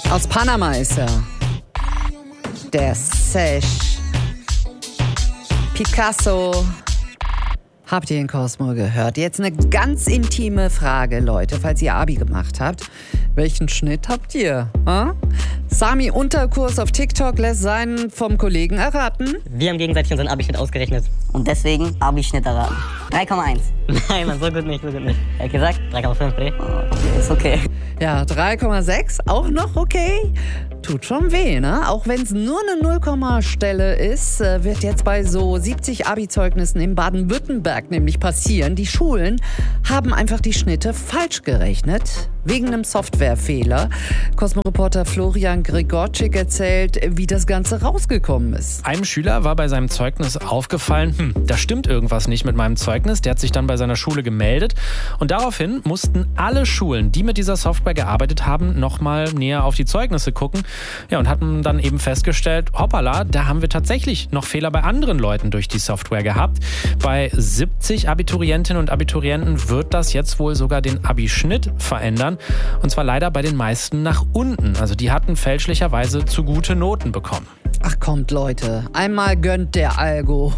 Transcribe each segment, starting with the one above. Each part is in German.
Aus Panama ist er. Der Sesh. Picasso. Habt ihr den Cosmo gehört? Jetzt eine ganz intime Frage, Leute, falls ihr Abi gemacht habt. Welchen Schnitt habt ihr? Sami Unterkurs auf TikTok lässt seinen vom Kollegen erraten. Wir haben gegenseitig unseren Abi-Schnitt ausgerechnet. Und deswegen Abi-Schnitt erraten. 3,1. Nein, Mann, so gut nicht. Er hat gesagt 3,5, Bre. Okay, ist okay. Ja, 3,6, auch noch okay. Tut schon weh, ne? Auch wenn es nur eine Nullkommastelle ist, wird jetzt bei so 70 Abi-Zeugnissen in Baden-Württemberg nämlich passieren. Die Schulen haben einfach die Schnitte falsch gerechnet, wegen einem Softwarefehler. Cosmo-Reporter Florian Gregorczyk erzählt, wie das Ganze rausgekommen ist. Einem Schüler war bei seinem Zeugnis aufgefallen, da stimmt irgendwas nicht mit meinem Zeugnis. Der hat sich dann bei seiner Schule gemeldet und daraufhin mussten alle Schulen, die mit dieser Software gearbeitet haben, nochmal näher auf die Zeugnisse gucken. Ja, und hatten dann eben festgestellt, hoppala, da haben wir tatsächlich noch Fehler bei anderen Leuten durch die Software gehabt. Bei 70 Abiturientinnen und Abiturienten wird das jetzt wohl sogar den Abi-Schnitt verändern. Und zwar leider bei den meisten nach unten. Also die hatten fälschlicherweise zu gute Noten bekommen. Ach kommt, Leute, einmal gönnt der Algo.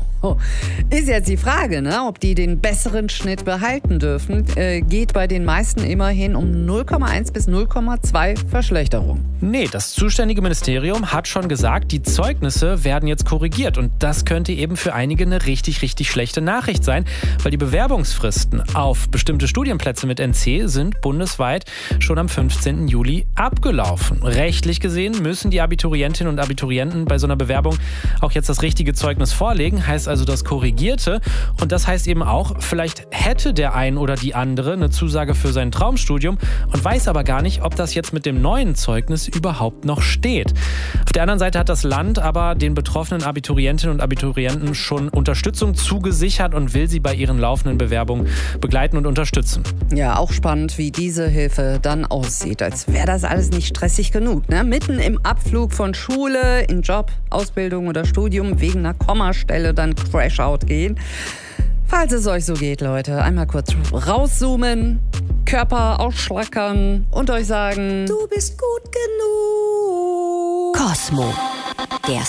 Ist jetzt die Frage, ne, ob die den besseren Schnitt behalten dürfen. Geht bei den meisten immerhin um 0,1 bis 0,2 Verschlechterung. Nee, das zuständige Ministerium hat schon gesagt, die Zeugnisse werden jetzt korrigiert. Und das könnte eben für einige eine richtig, richtig schlechte Nachricht sein, weil die Bewerbungsfristen auf bestimmte Studienplätze mit NC sind bundesweit schon am 15. Juli abgelaufen. Rechtlich gesehen müssen die Abiturientinnen und Abiturienten bei so einer Bewerbung auch jetzt das richtige Zeugnis vorlegen, heißt also das Korrigierte. Und das heißt eben auch, vielleicht hätte der ein oder die andere eine Zusage für sein Traumstudium und weiß aber gar nicht, ob das jetzt mit dem neuen Zeugnis überhaupt noch steht. Auf der anderen Seite hat das Land aber den betroffenen Abiturientinnen und Abiturienten schon Unterstützung zugesichert und will sie bei ihren laufenden Bewerbungen begleiten und unterstützen. Ja, auch spannend, wie diese Hilfe dann aussieht. Als wäre das alles nicht stressig genug, ne? Mitten im Abflug von Schule, in Job, Ausbildung oder Studium wegen einer Kommastelle dann Crash-Out gehen. Falls es euch so geht, Leute, einmal kurz rauszoomen, Körper ausschlackern und euch sagen, du bist gut genug. Cosmo, der